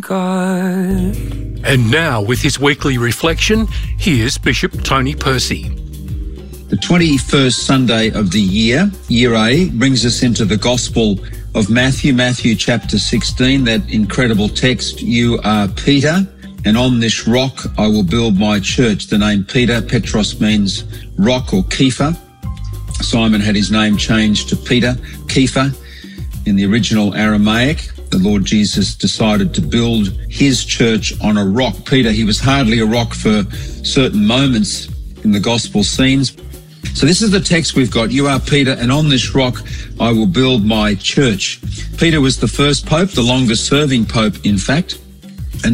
God. And now, with his weekly reflection, here's Bishop Tony Percy. The 21st Sunday of the year, Year A, brings us into the Gospel of Matthew chapter 16, that incredible text, "You are Peter, and on this rock I will build my church." The name Peter, Petros, means rock or Kepha. Simon had his name changed to Peter, Kepha. In the original Aramaic, the Lord Jesus decided to build his church on a rock. Peter, he was hardly a rock for certain moments in the gospel scenes. So this is the text we've got. "You are Peter, and on this rock I will build my church." Peter was the first pope, the longest serving pope, in fact.